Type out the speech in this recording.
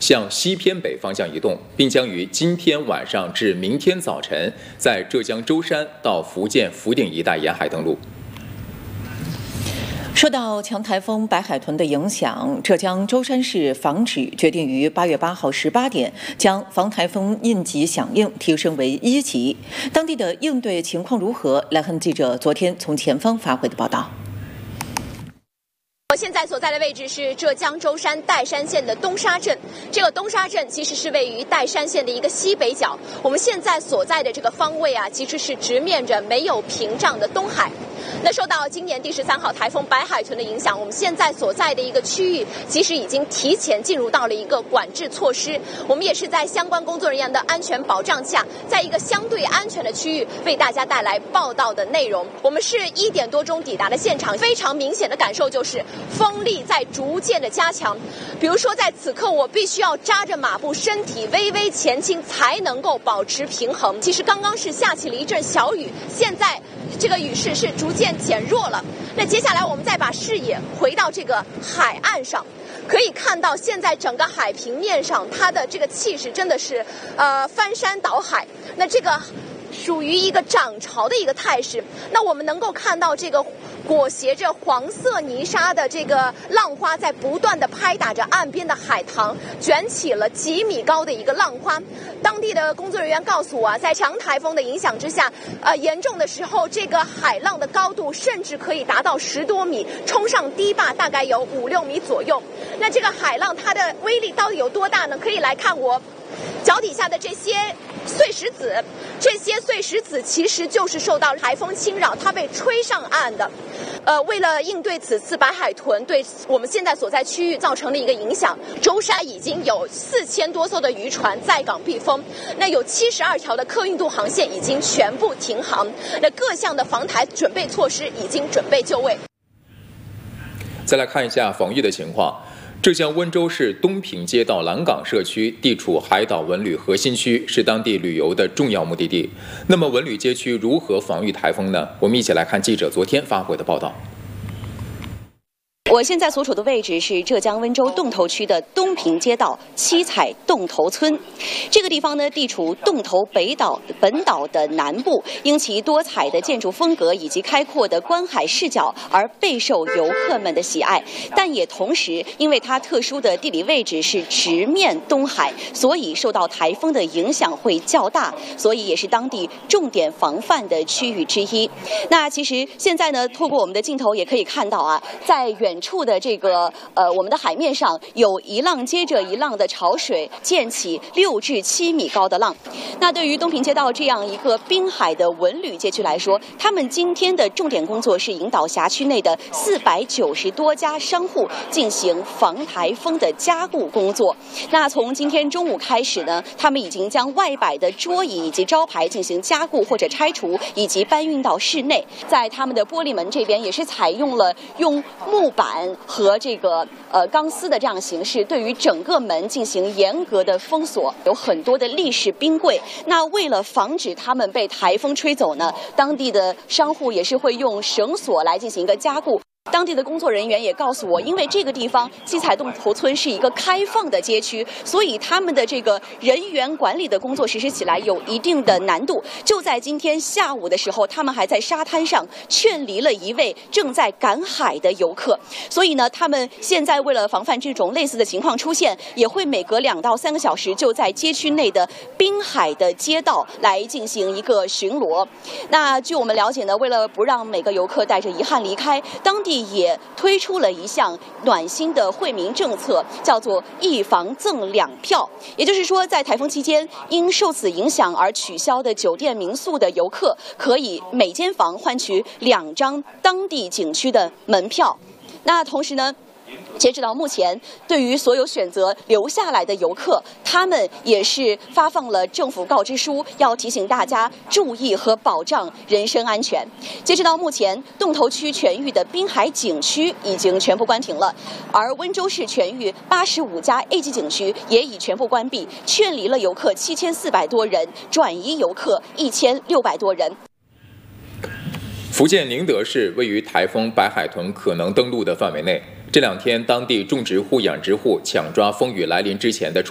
向西偏北方向移动，并将于今天晚上至明天早晨在浙江舟山到福建福鼎一带沿海登陆。 受到强台风白海豚的影响，浙江舟山市防指决定于8月8号18点将防台风应急响应提升为1级。当地的应对情况如何？来看记者昨天从前方发回的报道。 我现在所在的位置是浙江舟山岱山县的东沙镇。这个东沙镇其实是位于岱山县的一个西北角。我们现在所在的这个方位啊，其实是直面着没有屏障的东海。那受到今年第13号台风白海豚的影响，我们现在所在的一个区域其实已经提前进入到了一个管制措施。我们也是在相关工作人员的安全保障下，在一个相对安全的区域为大家带来报道的内容。我们是1点多钟抵达的现场，非常明显的感受就是风力在逐渐的加强。比如说在此刻我必须要扎着马步，身体微微前倾才能够保持平衡。其实刚刚是下起了一阵小雨，现在这个雨势是逐渐减弱了。那接下来我们再把视野回到这个海岸上，可以看到现在整个海平面上它的这个气势真的是翻山倒海。那这个属于一个涨潮的一个态势。那我们能够看到这个裹挟着黄色泥沙的这个浪花在不断的拍打着岸边的海棠，卷起了几米高的一个浪花。当地的工作人员告诉我啊，在强台风的影响之下，严重的时候这个海浪的高度甚至可以达到10多米，冲上堤坝大概有5、6米左右。那这个海浪它的威力到底有多大呢？可以来看我脚底下的这些碎石子，这些碎石子其实就是受到台风侵扰，它被吹上岸的。为了应对此次白海豚对我们现在所在区域造成的一个影响，舟山已经有4000多艘的渔船在港避风，那有72条的客运渡航线已经全部停航，那各项的防台准备措施已经准备就位。 再来看一下防御的情况。浙江温州市东平街道蓝港社区地处海岛文旅核心区，是当地旅游的重要目的地。那么文旅街区如何防御台风呢？我们一起来看记者昨天发回的报道。 我现在所处的位置是浙江温州洞头区的东平街道七彩洞头村。这个地方呢，地处洞头本岛的南部，因其多彩的建筑风格以及开阔的观海视角而备受游客们的喜爱。但也同时，因为它特殊的地理位置是直面东海，所以受到台风的影响会较大，所以也是当地重点防范的区域之一。那其实现在呢，透过我们的镜头也可以看到啊，在远处的这个我们的海面上有一浪接着一浪的潮水溅起6至7米高的浪。那对于东平街道这样一个滨海的文旅街区来说，他们今天的重点工作是引导辖区内的490多家商户进行防台风的加固工作。那从今天中午开始呢，他们已经将外摆的桌椅以及招牌进行加固或者拆除，以及搬运到室内。在他们的玻璃门这边也是采用了用木板和这个钢丝的这样形式，对于整个门进行严格的封锁，有很多的立式冰柜。那为了防止他们被台风吹走呢，当地的商户也是会用绳索来进行一个加固。当地的工作人员也告诉我，因为这个地方七彩洞头村是一个开放的街区，所以他们的这个人员管理的工作实施起来有一定的难度。就在今天下午的时候，他们还在沙滩上劝离了一位正在赶海的游客。所以呢，他们现在为了防范这种类似的情况出现，也会每隔2到3个小时就在街区内的滨海的街道来进行一个巡逻。那据我们了解呢，为了不让每个游客带着遗憾离开，当地也推出了一项暖心的惠民政策，叫做1房赠2票。也就是说，在台风期间因受此影响而取消的酒店民宿的游客，可以每间房换取2张当地景区的门票。那同时呢，截止到目前，对于所有选择留下来的游客，他们也是发放了政府告知书，要提醒大家注意和保障人身安全。截止到目前，洞头区全域的滨海景区已经全部关停了，而温州市全域85家 A 级景区也已全部关闭，劝离了游客7400多人，转移游客1600多人。 福建宁德市位于台风白海豚可能登陆的范围内。这2天，当地种植户、养殖户抢抓风雨来临之前的